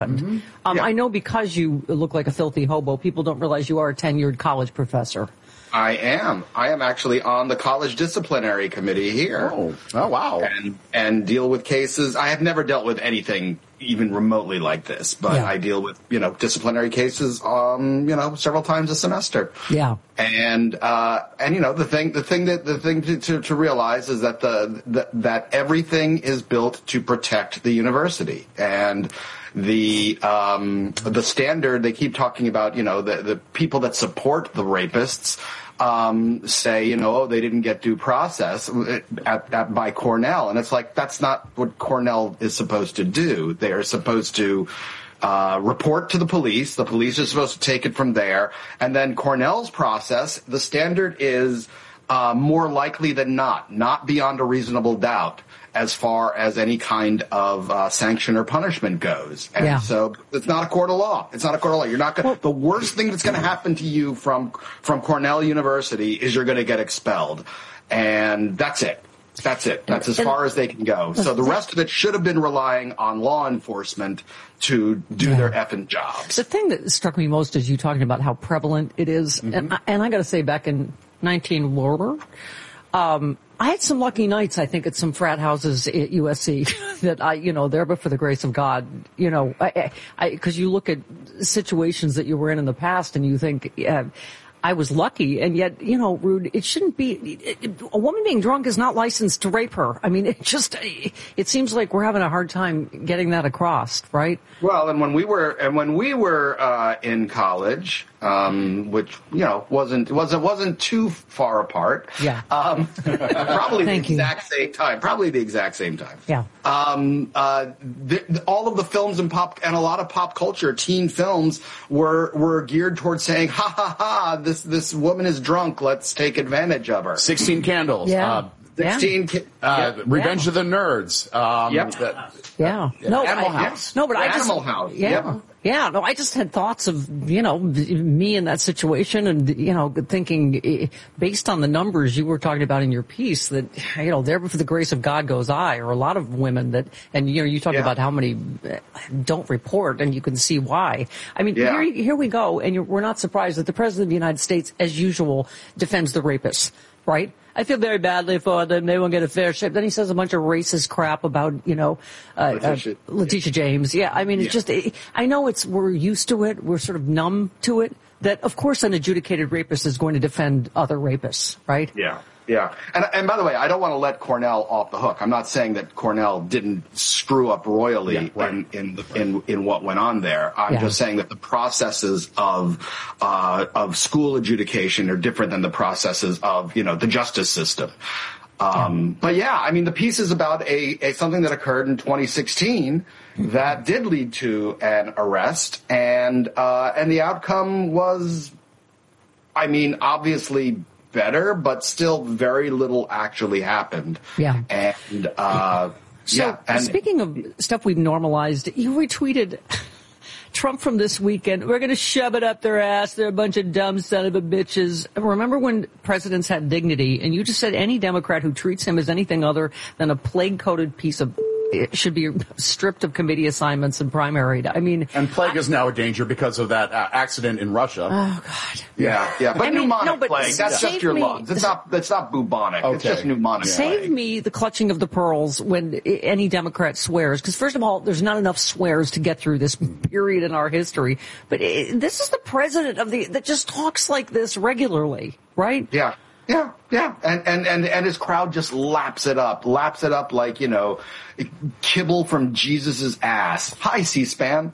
I know because you look like a filthy hobo, people don't realize you are a tenured college professor. I am actually on the college disciplinary committee here. Oh wow. And deal with cases. I have never dealt with anything even remotely like this, but I deal with, disciplinary cases, several times a semester. Yeah. And the thing to realize is that that everything is built to protect the university. And the standard they keep talking about, the people that support the rapists, say, they didn't get due process by Cornell. And it's like, that's not what Cornell is supposed to do. They are supposed to report to the police. The police are supposed to take it from there. And then Cornell's process, the standard is more likely than not beyond a reasonable doubt, as far as any kind of sanction or punishment goes. And so it's not a court of law. It's not a court of law. You're not going. The worst thing that's going to happen to you from Cornell University is you're going to get expelled. And that's it. That's it. That's as far as they can go. So the rest of it should have been relying on law enforcement to do their effing jobs. The thing that struck me most is you talking about how prevalent it is. And I got to say, back in 19 I had some lucky nights, I think, at some frat houses at USC that there, but for the grace of God, because you look at situations that you were in the past and you think, I was lucky, and yet, Rude, it shouldn't be, a woman being drunk is not licensed to rape her. I mean, it seems like we're having a hard time getting that across, right? Well, and when we were in college, which, wasn't too far apart. Yeah. Probably the exact same time. Yeah. All of the films and a lot of pop culture, teen films were geared towards saying, ha ha ha, this woman is drunk, let's take advantage of her. 16 Candles. Yeah. Revenge of the Nerds. Animal House. No, but Animal House. Yeah. Yeah, no, I just had thoughts of, me in that situation and, thinking, based on the numbers you were talking about in your piece, that, there for the grace of God goes I, or a lot of women that, and, you talked about how many don't report, and you can see why. I mean, here we go, and we're not surprised that the President of the United States, as usual, defends the rapists, right? I feel very badly for them. They won't get a fair shake. Then he says a bunch of racist crap about, Letitia James. Yeah, I mean, it's just, I know we're used to it. We're sort of numb to it. That, of course, an adjudicated rapist is going to defend other rapists, right? Yeah. Yeah. And by the way, I don't want to let Cornell off the hook. I'm not saying that Cornell didn't screw up royally in what went on there. I'm just saying that the processes of school adjudication are different than the processes of, the justice system. But the piece is about something that occurred in 2016 that did lead to an arrest, and the outcome was, obviously better, but still very little actually happened. Yeah. And speaking of stuff we've normalized, you retweeted Trump from this weekend. We're going to shove it up their ass. They're a bunch of dumb son of a bitches. Remember when presidents had dignity, and you just said any Democrat who treats him as anything other than a plague-coated piece of it should be stripped of committee assignments and primaried. And plague is now a danger because of that accident in Russia. Oh God. Yeah. But pneumonic plague, that's just your lungs. It's not bubonic. Okay. It's just pneumonic plague. Save me the clutching of the pearls when any Democrat swears, because first of all, there's not enough swears to get through this period in our history. But this is the president that just talks like this regularly, right? Yeah. Yeah. And his crowd just laps it up like, kibble from Jesus's ass. Hi, C-SPAN.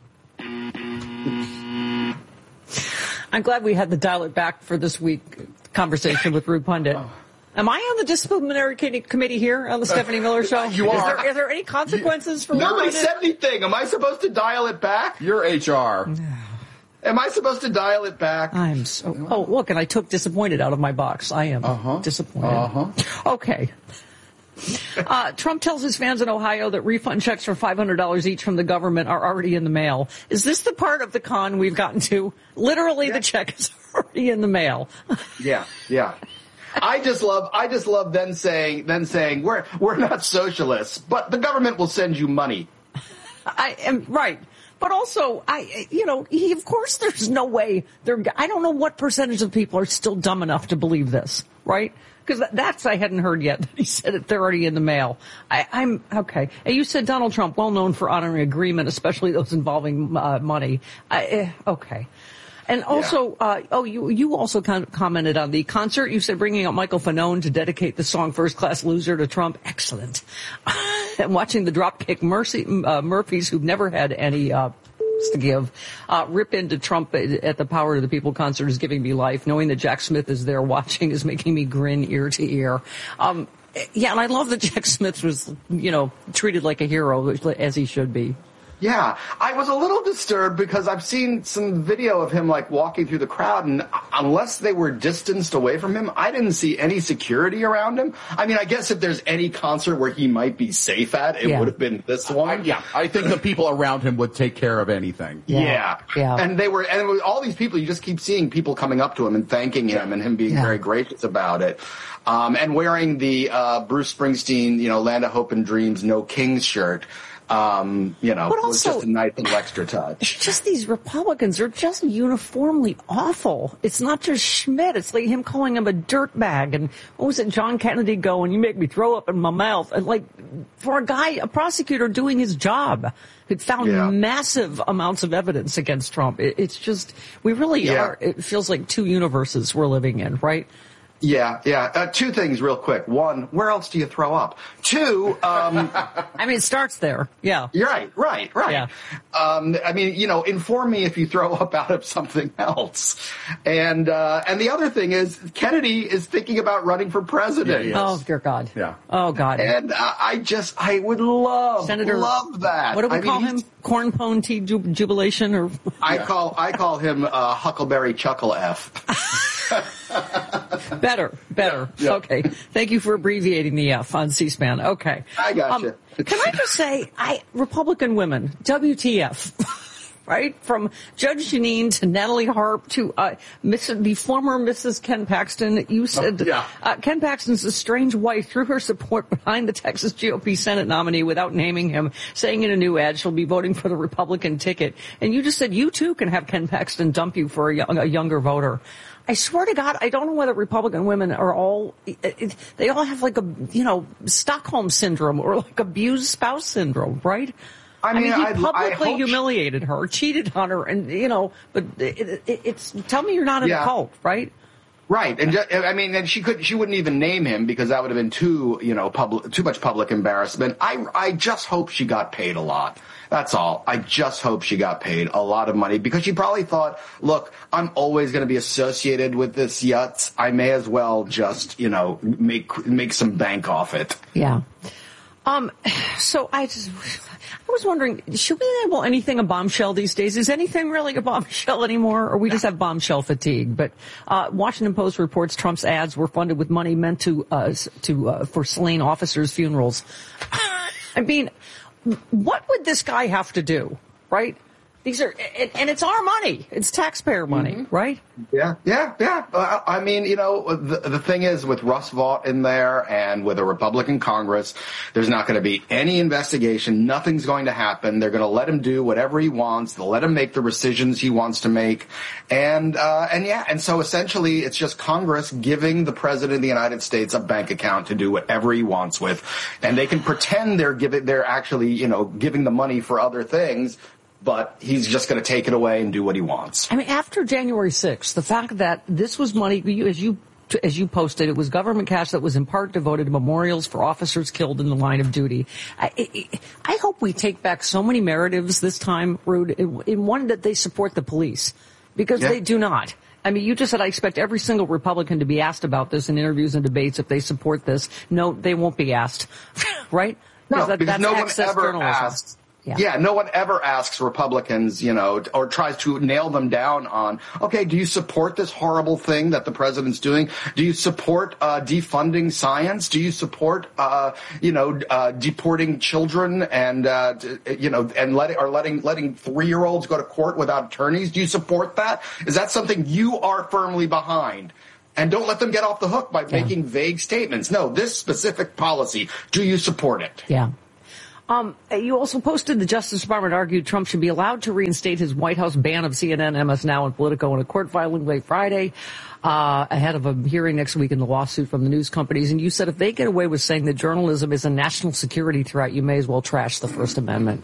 I'm glad we had the dial it back for this week conversation with Rude Pundit. Am I on the disciplinary committee here on the Stephanie Miller Show? You are. Is there any consequences for Nobody said anything. Am I supposed to dial it back? You're HR. Am I supposed to dial it back? I'm so... Oh, look, and I took disappointed out of my box. I am disappointed. Okay. Trump tells his fans in Ohio that refund checks for $500 each from the government are already in the mail. Is this the part of the con we've gotten to? Literally, the check is already in the mail. Yeah. I just love them saying we're not socialists, but the government will send you money. I am right. But also, of course there's no way I don't know what percentage of people are still dumb enough to believe this, right? Because I hadn't heard yet. He said it, they're already in the mail. I'm okay. And you said Donald Trump, well known for honoring agreement, especially those involving money. Okay. And also, you also commented on the concert. You said bringing out Michael Fanone to dedicate the song First Class Loser to Trump. Excellent. And watching the Dropkick Murphys, who've never had any to give, rip into Trump at the Power to the People concert is giving me life. Knowing that Jack Smith is there watching is making me grin ear to ear. Yeah, and I love that Jack Smith was, treated like a hero, as he should be. Yeah, I was a little disturbed because I've seen some video of him like walking through the crowd, and unless they were distanced away from him, I didn't see any security around him. I mean, I guess if there's any concert where he might be safe at, it would have been this one. I think the people around him would take care of anything. Yeah. And it was all these people, you just keep seeing people coming up to him and thanking him and him being very gracious about it. And wearing the Bruce Springsteen, Land of Hope and Dreams, No Kings shirt. It was just a nice little extra touch. It's just these Republicans are just uniformly awful. It's not just Schmidt. It's like him calling him a dirtbag. And what was it, John Kennedy going, you make me throw up in my mouth. And like, for a prosecutor doing his job, who'd found massive amounts of evidence against Trump. It's just, we really are, it feels like two universes we're living in, right? Yeah. Two things real quick. One, where else do you throw up? Two, it starts there. Yeah. You're right. Yeah. Inform me if you throw up out of something else. And the other thing is Kennedy is thinking about running for president. Oh, dear God. Yeah. Oh, God. And I would love that. What do we call him? Corn pone tea jubilation or? I call him, Huckleberry Chuckle F. Better. Yeah. Okay. Thank you for abbreviating the F on C-SPAN. Okay. I got you. Can I just say, Republican women, WTF, right? From Judge Jeanine to Natalie Harp to the former Mrs. Ken Paxton. You said Ken Paxton's estranged wife threw her support behind the Texas GOP Senate nominee without naming him, saying in a new ad she'll be voting for the Republican ticket. And you just said you too can have Ken Paxton dump you for a younger voter. I swear to God, I don't know whether Republican women are they all have like Stockholm syndrome or like abused spouse syndrome, right? I mean, he publicly humiliated her, cheated on her, and, but it's, tell me you're not in a cult, right? Right. And and she wouldn't even name him because that would have been too much public embarrassment. I just hope she got paid a lot. That's all. I just hope she got paid a lot of money because she probably thought, look, I'm always going to be associated with this yutz. I may as well just, make some bank off it. Yeah. So I was wondering, should we label anything a bombshell these days? Is anything really a bombshell anymore, or we just have bombshell fatigue? But Washington Post reports Trump's ads were funded with money meant for slain officers' funerals. I mean, what would this guy have to do, right? These are, and it's our money. It's taxpayer money, right? Yeah. The thing is, with Russ Vought in there and with a Republican Congress, there's not going to be any investigation. Nothing's going to happen. They're going to let him do whatever he wants. They'll let him make the decisions he wants to make. And so essentially it's just Congress giving the President of the United States a bank account to do whatever he wants with. And they can pretend they're actually, giving the money for other things, but he's just going to take it away and do what he wants. I mean, after January 6th, the fact that this was money, as you posted, it was government cash that was in part devoted to memorials for officers killed in the line of duty. I hope we take back so many narratives this time, Rude, in one that they support the police, because they do not. I mean, you just said I expect every single Republican to be asked about this in interviews and debates if they support this. No, they won't be asked, right? No, because no one ever asks. Yeah, no one ever asks Republicans, or tries to nail them down on, okay, do you support this horrible thing that the president's doing? Do you support defunding science? Do you support, deporting children and letting 3-year-olds go to court without attorneys? Do you support that? Is that something you are firmly behind? And don't let them get off the hook by making vague statements. No, this specific policy, do you support it? Yeah. You also posted the Justice Department argued Trump should be allowed to reinstate his White House ban of CNN, MS Now, and Politico in a court filing late Friday, ahead of a hearing next week in the lawsuit from the news companies. And you said if they get away with saying that journalism is a national security threat, you may as well trash the First Amendment.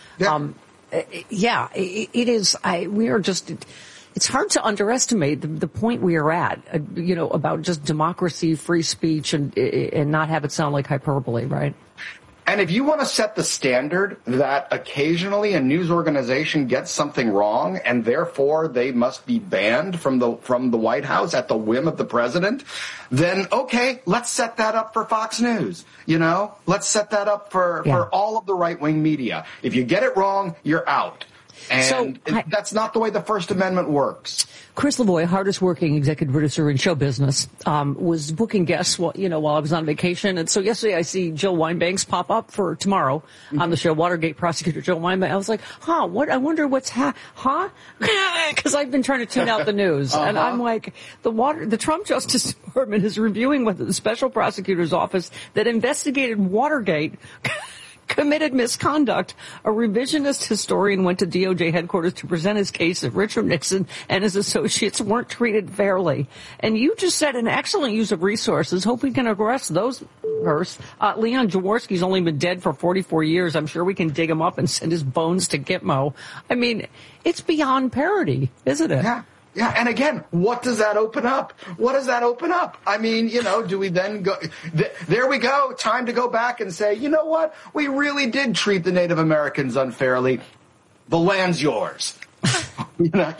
Yeah. It is. We are just. It's hard to underestimate the point we are at, about just democracy, free speech, and not have it sound like hyperbole, right? And if you want to set the standard that occasionally a news organization gets something wrong and therefore they must be banned from the White House at the whim of the president, then okay, let's set that up for Fox News. Let's set that up for all of the right-wing media. If you get it wrong, you're out. And that's not the way the First Amendment works. Chris Lavoie, hardest working executive producer in show business, was booking guests while I was on vacation. And so yesterday I see Jill Wine-Banks pop up for tomorrow on the show, Watergate prosecutor Jill Wine-Banks. I was like, what? I wonder what's because I've been trying to tune out the news. And I'm like, the Trump Justice Department is reviewing whether the special prosecutor's office that investigated Watergate committed misconduct. A revisionist historian went to DOJ headquarters to present his case that Richard Nixon and his associates weren't treated fairly. And you just said an excellent use of resources. Hope we can arrest those first. Leon Jaworski's only been dead for 44 years. I'm sure we can dig him up and send his bones to Gitmo. I mean, it's beyond parody, isn't it? Yeah. Yeah, and again, what does that open up? What does that open up? I mean, do we then go, there we go, time to go back and say, you know what, we really did treat the Native Americans unfairly. The land's yours. That's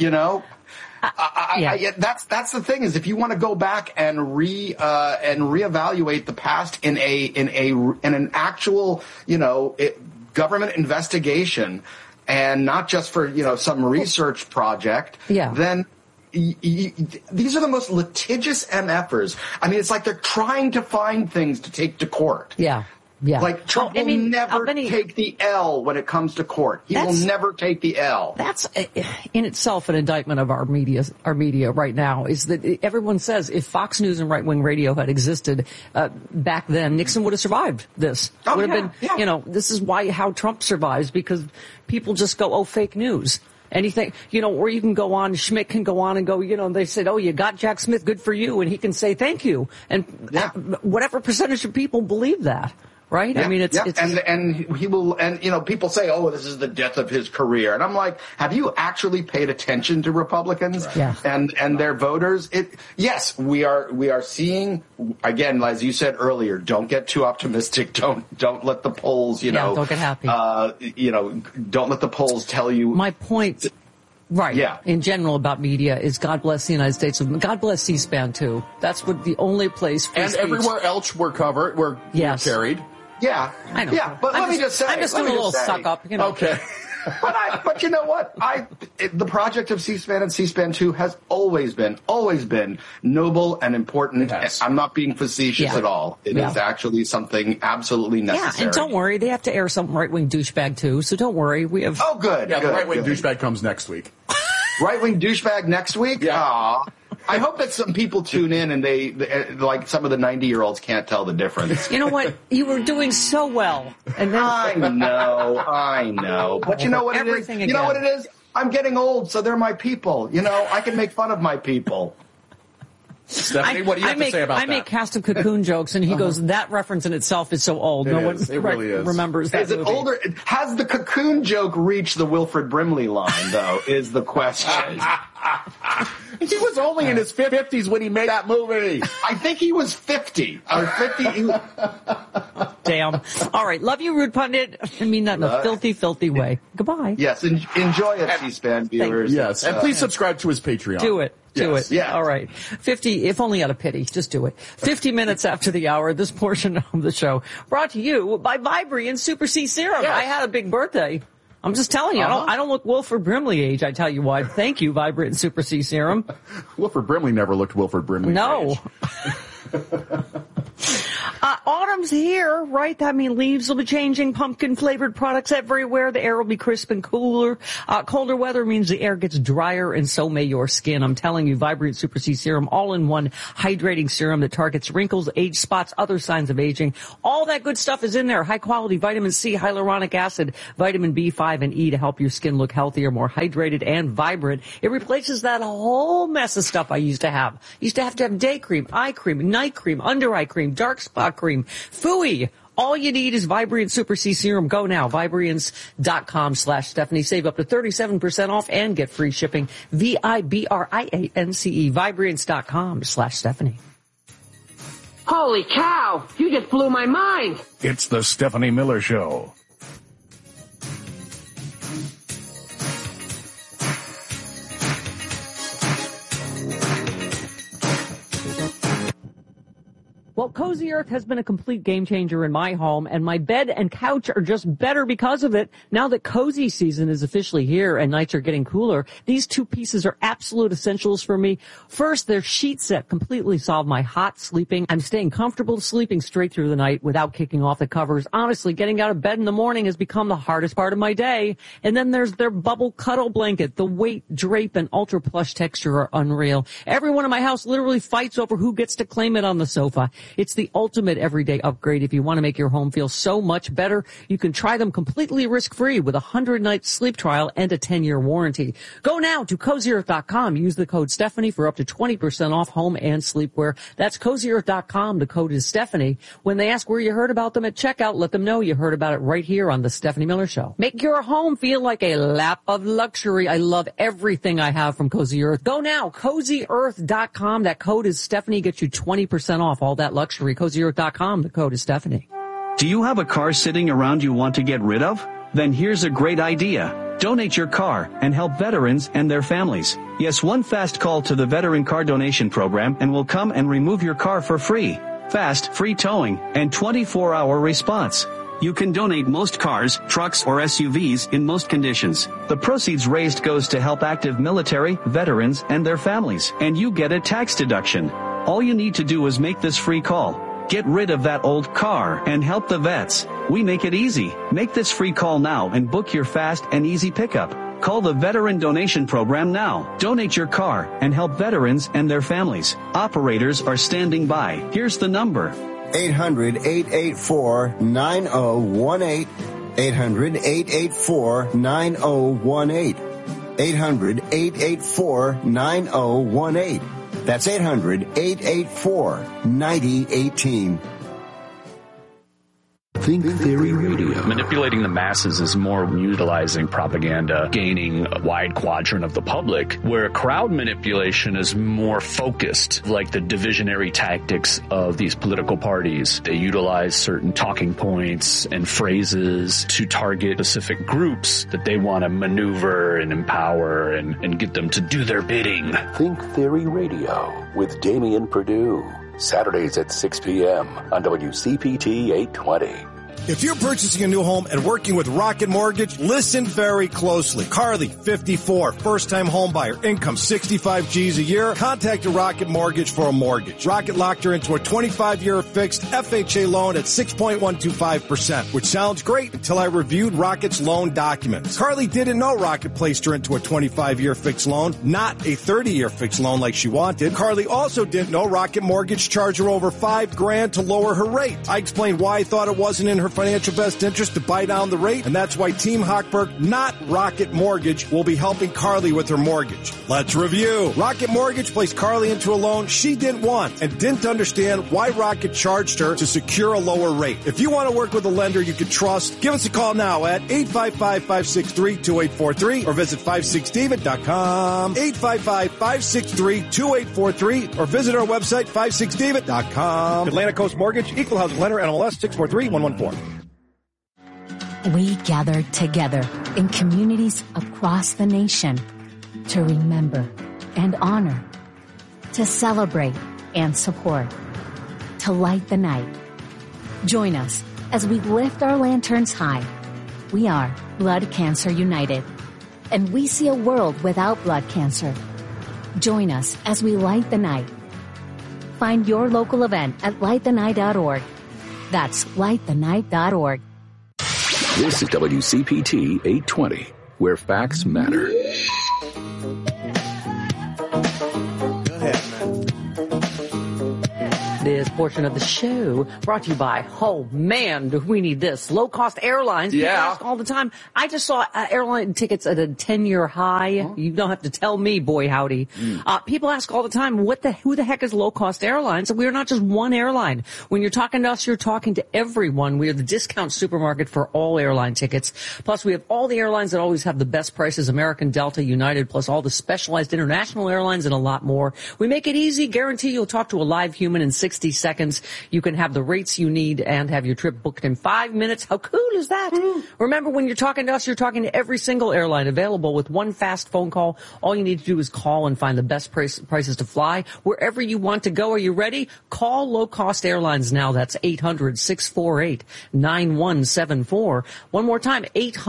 the thing is if you want to go back and reevaluate the past in an actual, government investigation and not just for, some research project, then these are the most litigious MFers. I mean, it's like they're trying to find things to take to court. Yeah. Yeah. Like Trump will never take the L when it comes to court. He will never take the L. That's in itself an indictment of our media right now, is that everyone says if Fox News and right-wing radio had existed back then, Nixon would have survived this. Would have been, this is how Trump survives, because people just go, fake news. Anything, or you can go on, Schmidt can go on and go, they said, you got Jack Smith, good for you. And he can say thank you. And whatever percentage of people believe that. Right? Yeah, I mean, and he will, and people say, this is the death of his career. And I'm like, have you actually paid attention to Republicans and their voters? Yes, we are seeing, again, as you said earlier, don't get too optimistic. Don't let the polls, don't get happy. Don't let the polls tell you. My point. Right. Yeah. In general about media is God bless the United States. God bless C-SPAN too. That's what the only place free and speech. Everywhere else we're carried. Yeah. I know. Yeah, but let me just say. I'm just doing a little suck up, Okay. But you know what? The project of C-SPAN and C-SPAN 2 has always been noble and important. Yes. I'm not being facetious at all. It is actually something absolutely necessary. Yeah, and don't worry, they have to air some right-wing douchebag too, so don't worry. We have. Oh, good. Yeah, good, the right-wing douchebag comes next week. Right-wing douchebag next week? Yeah. Aww. I hope that some people tune in and they like some of the 90-year-olds can't tell the difference. You know what? You were doing so well. And then I know. But you know what it is? Again. You know what it is? I'm getting old, so they're my people. I can make fun of my people. Stephanie, what do you have to say about that? I make Cast of Cocoon jokes, and he goes, that reference in itself is so old. It really is. Remembers that movie. Is it older? Has the Cocoon joke reached the Wilford Brimley line, though, is the question. He was only in his 50s when he made that movie. I think he was 50. Or 50. Damn. All right. Love you, Rude Pundit. I mean that in a filthy, filthy way. Goodbye. Yes. Enjoy it, C-SPAN viewers. Yes. And please subscribe to his Patreon. Do it. Do it. Yeah. All right. 50, if only out of pity, just do it. 50 minutes after the hour, this portion of the show brought to you by Vibri and Super C Serum. Yes. I had a big birthday. I'm just telling you, I don't look Wilford Brimley age, I tell you why. Thank you, Vibrant and Super C Serum. Wilford Brimley never looked Wilford Brimley age. autumn's here, right? That means leaves will be changing, pumpkin-flavored products everywhere. The air will be crisp and cooler. Colder weather means the air gets drier, and so may your skin. I'm telling you, Vibrant Super C Serum, all-in-one hydrating serum that targets wrinkles, age spots, other signs of aging. All that good stuff is in there. High-quality vitamin C, hyaluronic acid, vitamin B5 and E to help your skin look healthier, more hydrated, and vibrant. It replaces that whole mess of stuff I used to have. Used to have day cream, eye cream, night cream, under-eye cream, dark spot cream, Phooey. All you need is Vibrant Super C Serum. Go now, Vibriance.com/Stephanie. Save up to 37% off and get free shipping. VIBRIANCE, Vibriance.com/Stephanie. Holy cow! You just blew my mind! It's the Stephanie Miller Show. Well, Cozy Earth has been a complete game changer in my home, and my bed and couch are just better because of it. Now that cozy season is officially here and nights are getting cooler, these two pieces are absolute essentials for me. First, their sheet set completely solve my hot sleeping. I'm staying comfortable sleeping straight through the night without kicking off the covers. Honestly, getting out of bed in the morning has become the hardest part of my day. And then there's their bubble cuddle blanket. The weight, drape, and ultra plush texture are unreal. Everyone in my house literally fights over who gets to claim it on the sofa. It's the ultimate everyday upgrade. If you want to make your home feel so much better, you can try them completely risk-free with a 100-night sleep trial and a 10-year warranty. Go now to CozyEarth.com. Use the code Stephanie for up to 20% off home and sleepwear. That's CozyEarth.com. The code is Stephanie. When they ask where you heard about them at checkout, let them know you heard about it right here on the Stephanie Miller Show. Make your home feel like a lap of luxury. I love everything I have from Cozy Earth. Go now, CozyEarth.com. That code is Stephanie. Gets you 20% off all that luxury. CozyEarth.com. The code is Stephanie. Do you have a car sitting around you want to get rid of? Then here's a great idea. Donate your car and help veterans and their families. Yes, one fast call to the Veteran Car Donation Program and we'll come and remove your car for free. Fast, free towing, and 24-hour response. You can donate most cars, trucks, or SUVs in most conditions. The proceeds raised goes to help active military, veterans, and their families. And you get a tax deduction. All you need to do is make this free call. Get rid of that old car and help the vets. We make it easy. Make this free call now and book your fast and easy pickup. Call the Veteran Donation Program now. Donate your car and help veterans and their families. Operators are standing by. Here's the number. 800-884-9018. 800-884-9018. 800-884-9018. That's 800-884-9018. Think Theory Radio. Manipulating the masses is more utilizing propaganda, gaining a wide quadrant of the public, where crowd manipulation is more focused, like the divisionary tactics of these political parties. They utilize certain talking points and phrases to target specific groups that they want to maneuver and empower and get them to do their bidding. Think Theory Radio with Damian Perdue. Saturdays at 6 p.m. on WCPT 820. If you're purchasing a new home and working with Rocket Mortgage, listen very closely. Carly, 54, first-time home buyer, income 65 G's a year. Contacted Rocket Mortgage for a mortgage. Rocket locked her into a 25-year fixed FHA loan at 6.125%, which sounds great until I reviewed Rocket's loan documents. Carly didn't know Rocket placed her into a 25-year fixed loan, not a 30-year fixed loan like she wanted. Carly also didn't know Rocket Mortgage charged her over $5,000 to lower her rate. I explained why I thought it wasn't in her financial best interest to buy down the rate, and that's why Team Hochberg, not Rocket Mortgage, will be helping Carly with her mortgage. Let's review. Rocket Mortgage placed Carly into a loan she didn't want and didn't understand why Rocket charged her to secure a lower rate. If you want to work with a lender you can trust, give us a call now at 855-563-2843 or visit 56david.com, 855-563-2843 or visit our website 56david.com. Atlantic Coast Mortgage, Equal Housing Lender, NMLS 643114. We gathered together in communities across the nation to remember and honor, to celebrate and support, to light the night. Join us as we lift our lanterns high. We are Blood Cancer United, and we see a world without blood cancer. Join us as we light the night. Find your local event at lightthenight.org. That's lightthenight.org. This is WCPT 820, where facts matter. Go ahead, man. This portion of the show brought to you by, oh man, do we need this, low-cost airlines. People ask all the time. I just saw airline tickets at a 10-year high. Huh? You don't have to tell me, boy howdy. People ask all the time, who the heck is low-cost airlines? We're not just one airline. When you're talking to us, you're talking to everyone. We are the discount supermarket for all airline tickets. Plus, we have all the airlines that always have the best prices, American, Delta, United, plus all the specialized international airlines and a lot more. We make it easy, guarantee you'll talk to a live human in 60 seconds. You can have the rates you need and have your trip booked in 5 minutes. How cool is that? Remember, when you're talking to us, you're talking to every single airline available with one fast phone call. All you need to do is call and find the best prices to fly wherever you want to go. Are you ready? Call Low Cost Airlines now. That's 800-648-9174. One more time,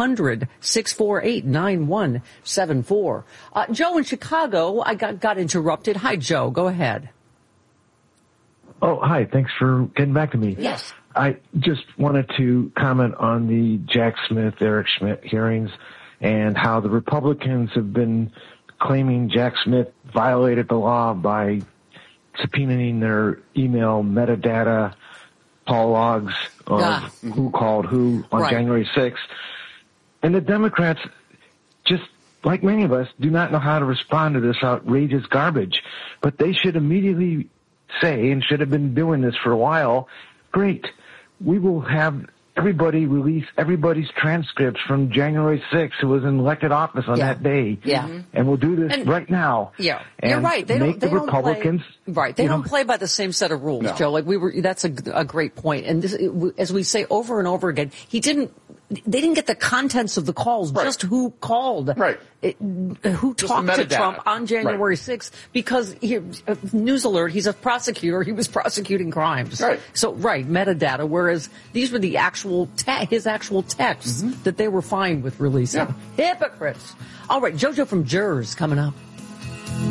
800-648-9174. Joe in Chicago, I got interrupted. Hi, Joe. Go ahead. Oh, hi. Thanks for getting back to me. Yes. I just wanted to comment on the Jack Smith, Eric Schmidt hearings and how the Republicans have been claiming Jack Smith violated the law by subpoenaing their email metadata, call logs of who called who on January 6th. And the Democrats, just like many of us, do not know how to respond to this outrageous garbage. But they should immediately say, and should have been doing this for a while, great, we will have everybody release everybody's transcripts from January 6th who was in elected office on that day. Yeah. And we'll do this right now. Yeah. And you're right. They make the Republicans. Right. They don't play by the same set of rules, Joe. Like that's a great point. And this, as we say over and over again, they didn't get the contents of the calls, just who called. Right. Who talked to Trump on January 6th, because news alert, he's a prosecutor. He was prosecuting crimes. Right. So, metadata, whereas these were the his actual texts that they were fine with releasing. Yeah. Hypocrites. All right, JoJo from Jers coming up.